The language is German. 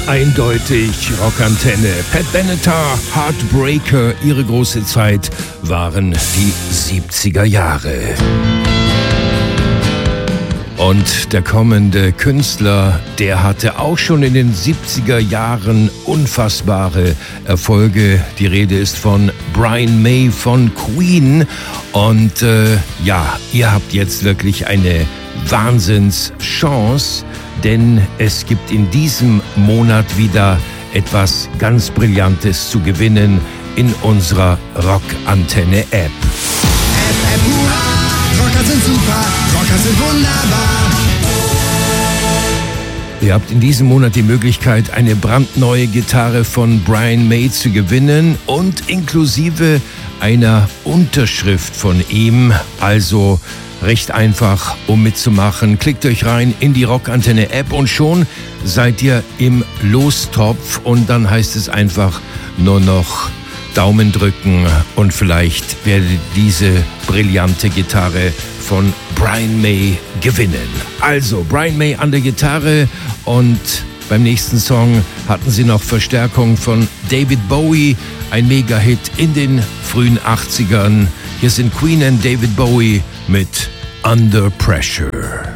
Eindeutig Rockantenne. Pat Benatar, Heartbreaker, ihre große Zeit waren die 70er Jahre. Und der kommende Künstler, der hatte auch schon in den 70er Jahren unfassbare Erfolge. Die Rede ist von Brian May von Queen. Und ihr habt jetzt wirklich eine Wahnsinnschance, denn es gibt in diesem Monat wieder etwas ganz Brillantes zu gewinnen in unserer Rockantenne-App. App, hurra! Rocker sind super, Rocker sind wunderbar. Ihr habt in diesem Monat die Möglichkeit, eine brandneue Gitarre von Brian May zu gewinnen und inklusive einer Unterschrift von ihm. Also recht einfach, um mitzumachen. Klickt euch rein in die Rockantenne-App und schon seid ihr im Lostopf. Und dann heißt es einfach nur noch Daumen drücken und vielleicht werdet ihr diese brillante Gitarre von Brian May gewinnen. Also Brian May an der Gitarre und beim nächsten Song hatten sie noch Verstärkung von David Bowie, ein Mega-Hit in den frühen 80ern. Hier sind Queen und David Bowie mit Under Pressure.